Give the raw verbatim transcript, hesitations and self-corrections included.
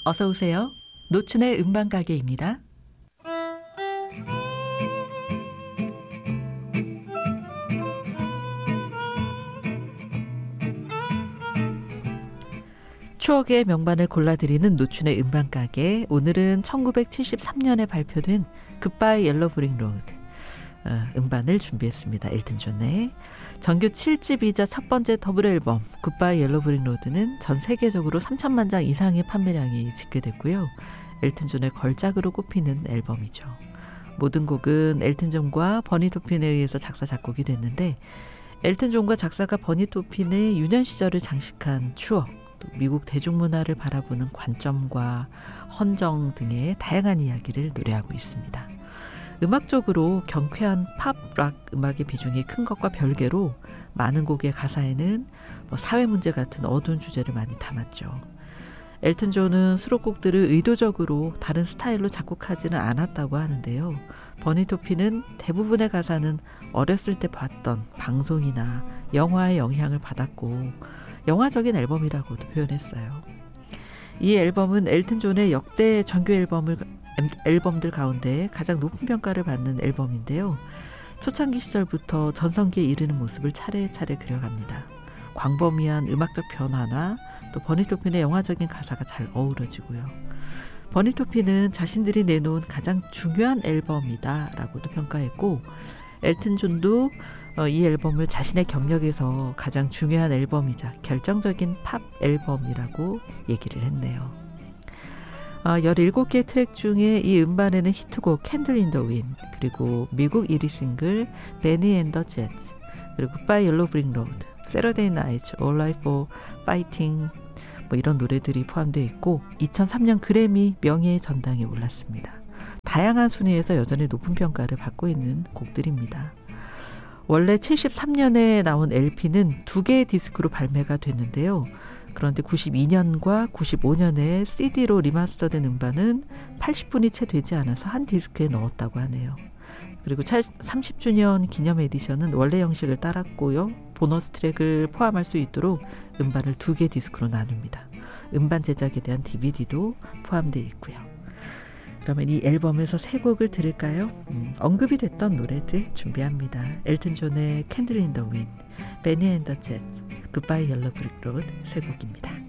어서 오세요. 노춘의 음반가게입니다. 추억의 명반을 골라드리는 노춘의 음반가게. 오늘은 천구백칠십삼 년에 발표된 굿바이 옐로우 브릭 로드 어, 음반을 준비했습니다. 엘튼 존의 정규 칠 집이자 첫 번째 더블 앨범 굿바이 옐로우 브릭 로드는 전 세계적으로 삼천만 장 이상의 판매량이 집계됐고요. 엘튼 존의 걸작으로 꼽히는 앨범이죠. 모든 곡은 엘튼 존과 버니 토핀에 의해서 작사 작곡이 됐는데, 엘튼 존과 작사가 버니 토핀의 유년 시절을 장식한 추억, 또 미국 대중문화를 바라보는 관점과 헌정 등의 다양한 이야기를 노래하고 있습니다. 음악적으로 경쾌한 팝, 락 음악의 비중이 큰 것과 별개로 많은 곡의 가사에는 뭐 사회 문제 같은 어두운 주제를 많이 담았죠. 엘튼 존은 수록곡들을 의도적으로 다른 스타일로 작곡하지는 않았다고 하는데요. 버니 토핀은 대부분의 가사는 어렸을 때 봤던 방송이나 영화의 영향을 받았고 영화적인 앨범이라고도 표현했어요. 이 앨범은 엘튼 존의 역대 정규 앨범을, 앨범들 가운데 가장 높은 평가를 받는 앨범인데요. 초창기 시절부터 전성기에 이르는 모습을 차례차례 그려갑니다. 광범위한 음악적 변화나 또 버니 토핀의 영화적인 가사가 잘 어우러지고요. 버니 토핀은 자신들이 내놓은 가장 중요한 앨범이다 라고도 평가했고, 엘튼 존도 이 앨범을 자신의 경력에서 가장 중요한 앨범이자 결정적인 팝 앨범이라고 얘기를 했네요. 열일곱 개의 트랙 중에 이 음반에는 히트곡 캔들 인 더 윈, 그리고 미국 일 위 싱글 베니 앤 더 제츠, 그리고 굿바이 옐로우 브릭 로드, 세러데이 나이트, All Right for Fighting 뭐 이런 노래들이 포함되어 있고 이천삼 년 그래미 명예의 전당에 올랐습니다. 다양한 순위에서 여전히 높은 평가를 받고 있는 곡들입니다. 원래 칠십삼 년에 나온 엘피는 두 개의 디스크로 발매가 됐는데요. 그런데 구십이 년과 구십오 년에 씨디로 리마스터된 음반은 팔십 분이 채 되지 않아서 한 디스크에 넣었다고 하네요. 그리고 삼십 주년 기념 에디션은 원래 형식을 따랐고요. 보너스 트랙을 포함할 수 있도록 음반을 두 개 디스크로 나눕니다. 음반 제작에 대한 디비디도 포함되어 있고요. 그러면 이 앨범에서 세 곡을 들을까요? 음, 언급이 됐던 노래들 준비합니다. 엘튼 존의 캔들 인 더 윈, 베니 앤 더 제츠, 굿바이 옐로우 브릭 로드 세 곡입니다.